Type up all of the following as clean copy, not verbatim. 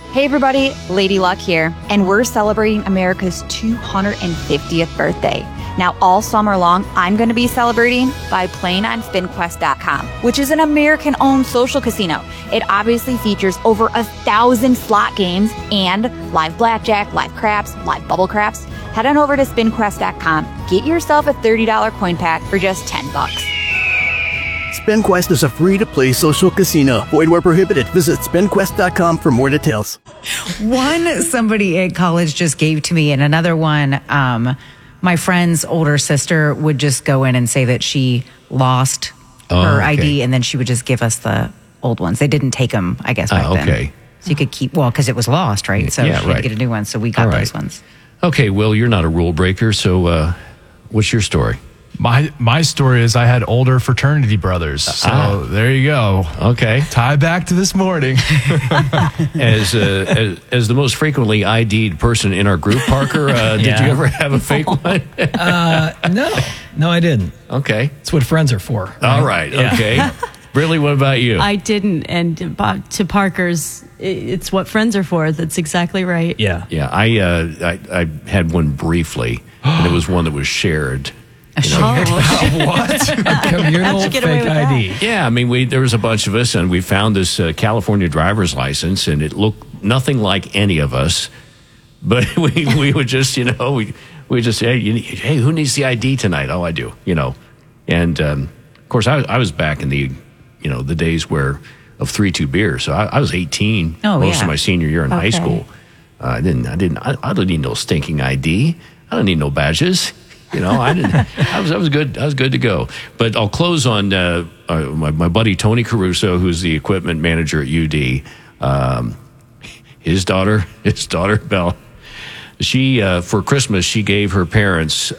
Hey everybody, Lady Luck here, and we're celebrating America's 250th birthday. Now all summer long, I'm going to be celebrating by playing on SpinQuest.com, which is an American-owned social casino. It obviously features over 1,000 slot games and live blackjack, live craps, live bubble craps. Head on over to SpinQuest.com, get yourself a $30 coin pack for just $10. SpinQuest is a free-to-play social casino. Void where prohibited. Visit SpinQuest.com for more details. One somebody at college just gave to me, and another one, my friend's older sister would just go in and say that she lost her ID, and then she would just give us the old ones. They didn't take them, I guess, back then. So you could keep, because it was lost, right? So yeah, she had to get a new one, so we got those ones. Okay, Will, you're not a rule breaker, so what's your story? My story is I had older fraternity brothers. So there you go. Okay. Tie back to this morning. As the most frequently ID'd person in our group, Parker, did you ever have a fake one? No, I didn't. Okay. That's what friends are for. Right? All right. Okay. Really, what about you? I didn't. And to Parker's, it's what friends are for. That's exactly right. Yeah. Yeah. I had one briefly, and it was one that was shared. What? A communal fake ID. Yeah, I mean, there was a bunch of us, and we found this California driver's license, and it looked nothing like any of us. But we would just, we just say, hey, who needs the ID tonight? Oh, I do, And of course, I was back in the, the days of 3-2 beer. So I was 18 most of my senior year in high school. I don't need no stinking ID. I don't need no badges. I didn't. I was good. I was good to go. But I'll close on my buddy Tony Caruso, who's the equipment manager at UD. His daughter Belle. She for Christmas she gave her parents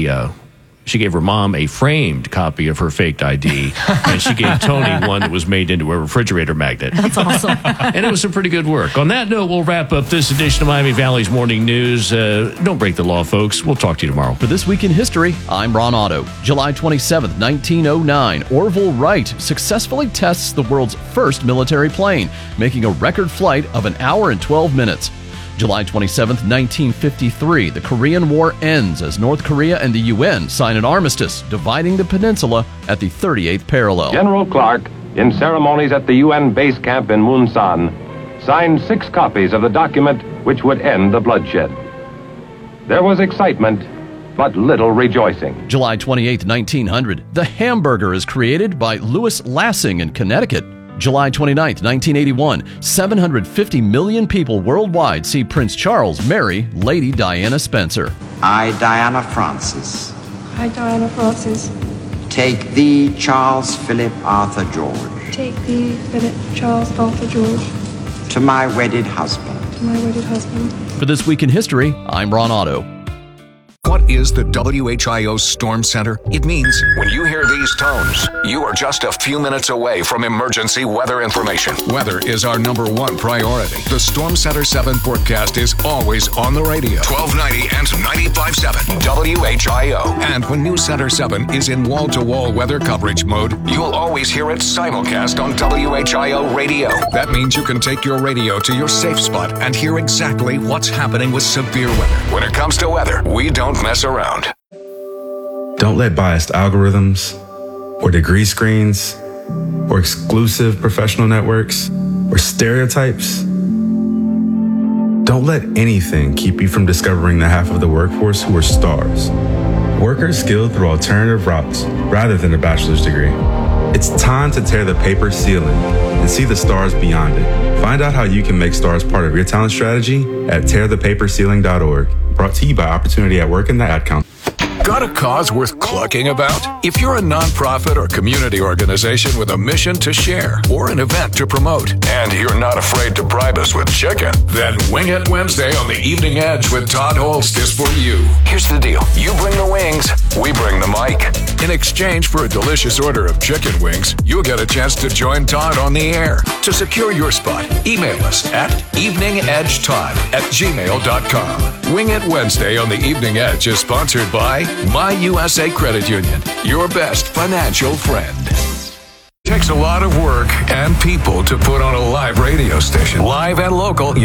she gave her mom a framed copy of her faked ID, and she gave Tony one that was made into a refrigerator magnet. That's awesome. And it was some pretty good work. On that note, we'll wrap up this edition of Miami Valley's Morning News. Don't break the law, folks. We'll talk to you tomorrow. For This Week in History, I'm Ron Otto. July 27th, 1909, Orville Wright successfully tests the world's first military plane, making a record flight of 1 hour and 12 minutes. July 27th, 1953, the Korean War ends as North Korea and the UN sign an armistice, dividing the peninsula at the 38th parallel. General Clark, in ceremonies at the UN base camp in Munsan, signed 6 copies of the document which would end the bloodshed. There was excitement, but little rejoicing. July 28th, 1900, the hamburger is created by Louis Lassing in Connecticut. July 29th, 1981, 750 million people worldwide see Prince Charles marry Lady Diana Spencer. I, Diana Francis. I, Diana Francis. Take thee, Charles Philip Arthur George. Take thee, Philip Charles Arthur George. To my wedded husband. To my wedded husband. For This Week in History, I'm Ron Otto. What is the WHIO Storm Center? It means when you hear these tones, you are just a few minutes away from emergency weather information. Weather is our #1 priority. The Storm Center 7 forecast is always on the radio. 1290 and 95.7 WHIO. And when News Center 7 is in wall-to-wall weather coverage mode, you'll always hear it simulcast on WHIO radio. That means you can take your radio to your safe spot and hear exactly what's happening with severe weather. When it comes to weather, we don't mess around. Don't let biased algorithms or degree screens or exclusive professional networks or stereotypes. Don't let anything keep you from discovering the half of the workforce who are stars. Workers skilled through alternative routes rather than a bachelor's degree. It's time to tear the paper ceiling and see the stars beyond it. Find out how you can make stars part of your talent strategy at tearthepaperceiling.org. Brought to you by Opportunity at Work and the Ad Council. Got a cause worth clucking about? If you're a nonprofit or community organization with a mission to share or an event to promote, and you're not afraid to bribe us with chicken, then Wing It Wednesday on the Evening Edge with Todd Holst is for you. Here's the deal. You bring the wings, we bring the mic. In exchange for a delicious order of chicken wings, you'll get a chance to join Todd on the air. To secure your spot, email us at eveningedgetodd@gmail.com. Wing It Wednesday on the Evening Edge is sponsored by My USA Credit Union, your best financial friend. It takes a lot of work and people to put on a live radio station. Live and local.